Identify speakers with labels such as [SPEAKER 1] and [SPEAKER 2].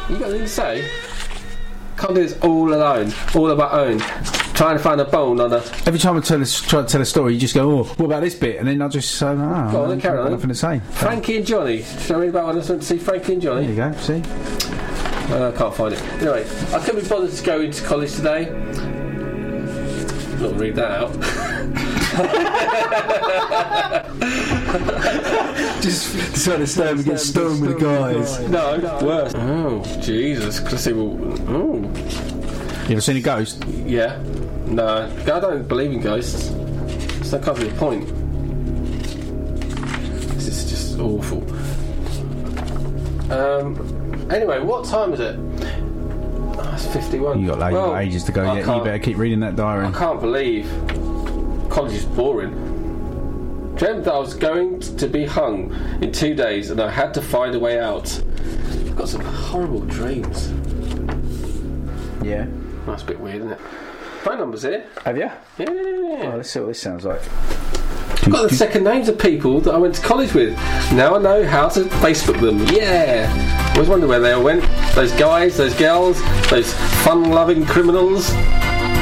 [SPEAKER 1] You got anything to say? Can't do this all alone, all of our own. Trying to find a bone on a...
[SPEAKER 2] Every time I try to tell a story, you just go, "Oh, what about this bit?" And then I'll just say, "Ah,
[SPEAKER 1] Go on, carry on.
[SPEAKER 2] nothing to say."
[SPEAKER 1] Frankie and Johnny. Shall I read about when I went to see Frankie and Johnny?
[SPEAKER 2] There you go. See.
[SPEAKER 1] I can't find it. Anyway, I couldn't be bothered to go into college today. Not read that out.
[SPEAKER 2] Just sort of stand against stoned with the guys.
[SPEAKER 1] No, worse. Oh, Jesus. Because I say, well, oh.
[SPEAKER 2] You ever seen a ghost?
[SPEAKER 1] Yeah. No, I don't believe in ghosts. So that can't be the point. This is just awful. Anyway, what time is it? Oh, it's 51.
[SPEAKER 2] You got ages to go yet. You better keep reading that diary.
[SPEAKER 1] I can't believe college is boring. Dreamt that I was going to be hung in 2 days and I had to find a way out. I've got some horrible dreams.
[SPEAKER 2] Yeah.
[SPEAKER 1] That's a bit weird, isn't it? Phone numbers here.
[SPEAKER 2] Have you?
[SPEAKER 1] Yeah.
[SPEAKER 2] Oh, let's see what this sounds like.
[SPEAKER 1] I've got the second names of people that I went to college with. Now I know how to Facebook them. Yeah. Always wonder where they all went. Those guys, those girls, those fun-loving criminals.